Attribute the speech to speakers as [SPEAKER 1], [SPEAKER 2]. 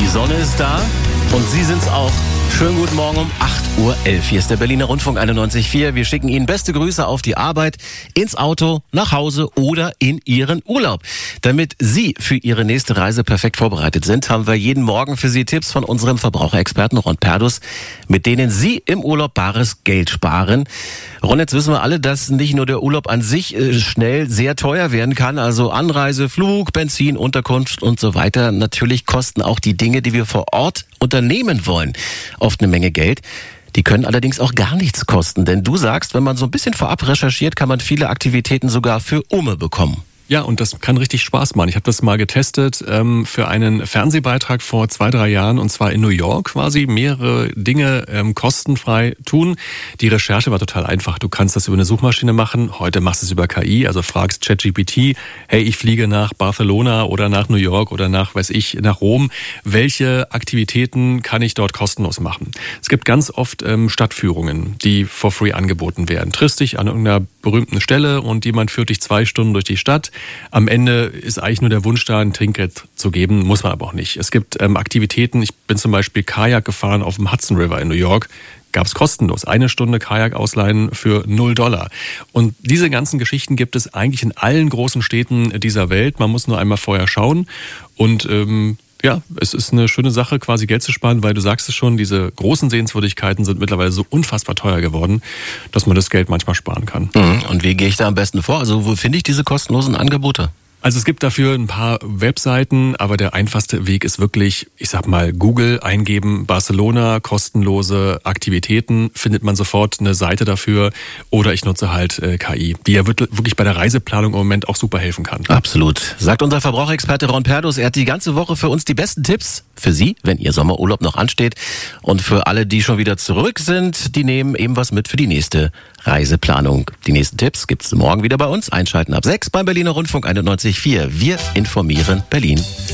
[SPEAKER 1] Sonne ist da und Sie sind's auch. Schönen guten Morgen um 8:11 Uhr. Hier ist der Berliner Rundfunk 91.4. Wir schicken Ihnen beste Grüße auf die Arbeit, ins Auto, nach Hause oder in Ihren Urlaub. Damit Sie für Ihre nächste Reise perfekt vorbereitet sind, haben wir jeden Morgen für Sie Tipps von unserem Verbraucherexperten Ron Perdus, mit denen Sie im Urlaub bares Geld sparen. Ron, jetzt wissen wir alle, dass nicht nur der Urlaub an sich schnell sehr teuer werden kann, also Anreise, Flug, Benzin, Unterkunft und so weiter. Natürlich kosten auch die Dinge, die wir vor Ort unternehmen wollen, oft eine Menge Geld. Die können allerdings auch gar nichts kosten, denn du sagst, wenn man so ein bisschen vorab recherchiert, kann man viele Aktivitäten sogar für Umme bekommen.
[SPEAKER 2] Ja, und das kann richtig Spaß machen. Ich habe das mal getestet für einen Fernsehbeitrag vor 2-3 Jahren, und zwar in New York quasi. Mehrere Dinge kostenfrei tun. Die Recherche war total einfach. Du kannst das über eine Suchmaschine machen. Heute machst du es über KI, also fragst ChatGPT, hey, ich fliege nach Barcelona oder nach New York oder nach Rom. Welche Aktivitäten kann ich dort kostenlos machen? Es gibt ganz oft Stadtführungen, die for free angeboten werden. Triffst dich an irgendeiner berühmten Stelle und jemand führt dich 2 Stunden durch die Stadt. Am Ende ist eigentlich nur der Wunsch da, ein Trinkgeld zu geben, muss man aber auch nicht. Es gibt Aktivitäten, ich bin zum Beispiel Kajak gefahren auf dem Hudson River in New York, gab es kostenlos. 1 Stunde Kajak ausleihen für $0. Und diese ganzen Geschichten gibt es eigentlich in allen großen Städten dieser Welt. Man muss nur einmal vorher schauen und ja, es ist eine schöne Sache, quasi Geld zu sparen, weil du sagst es schon, diese großen Sehenswürdigkeiten sind mittlerweile so unfassbar teuer geworden, dass man das Geld manchmal sparen kann.
[SPEAKER 1] Und wie gehe ich da am besten vor? Also wo finde ich diese kostenlosen Angebote?
[SPEAKER 2] Also es gibt dafür ein paar Webseiten, aber der einfachste Weg ist wirklich, ich sag mal, Google eingeben, Barcelona, kostenlose Aktivitäten, findet man sofort eine Seite dafür, oder ich nutze halt KI, die ja wirklich bei der Reiseplanung im Moment auch super helfen kann.
[SPEAKER 1] Absolut. Sagt unser Verbraucherexperte Ron Perdus, er hat die ganze Woche für uns die besten Tipps für Sie, wenn Ihr Sommerurlaub noch ansteht. Und für alle, die schon wieder zurück sind, die nehmen eben was mit für die nächste Reiseplanung. Die nächsten Tipps gibt's morgen wieder bei uns. Einschalten ab 6 beim Berliner Rundfunk 91.4. Wir informieren Berlin.